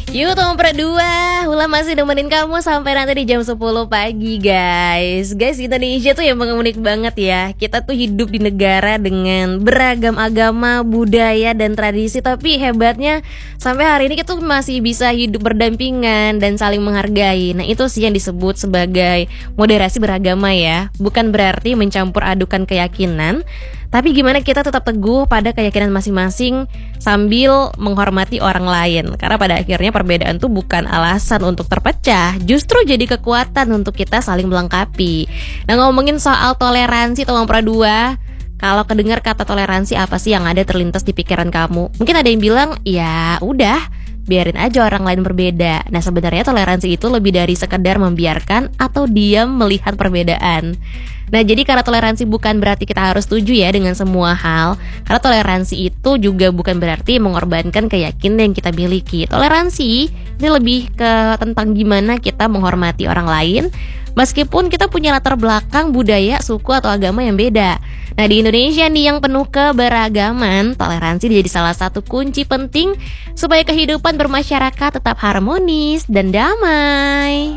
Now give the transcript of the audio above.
Yuk teman berdua, Hula masih nemenin kamu sampai nanti di jam 10 pagi guys. Guys, Indonesia tuh emang unik banget ya. Kita tuh hidup di negara dengan beragam agama, budaya, dan tradisi. Tapi hebatnya sampai hari ini kita tuh masih bisa hidup berdampingan dan saling menghargai. Nah itu sih yang disebut sebagai moderasi beragama ya. Bukan berarti mencampur adukan keyakinan, tapi gimana kita tetap teguh pada keyakinan masing-masing sambil menghormati orang lain. Karena pada akhirnya perbedaan tuh bukan alasan untuk terpecah, justru jadi kekuatan untuk kita saling melengkapi. Nah ngomongin soal toleransi teman dua, kalau kedengar kata toleransi apa sih yang ada terlintas di pikiran kamu? Mungkin ada yang bilang, ya udah biarin aja orang lain berbeda. Nah sebenarnya toleransi itu lebih dari sekedar membiarkan atau diam melihat perbedaan. Nah jadi karena toleransi bukan berarti kita harus setuju ya dengan semua hal. Karena toleransi itu juga bukan berarti mengorbankan keyakinan yang kita miliki. Toleransi ini lebih ke tentang gimana kita menghormati orang lain meskipun kita punya latar belakang budaya, suku atau agama yang beda. Nah di Indonesia nih yang penuh keberagaman, toleransi jadi salah satu kunci penting supaya kehidupan bermasyarakat tetap harmonis dan damai.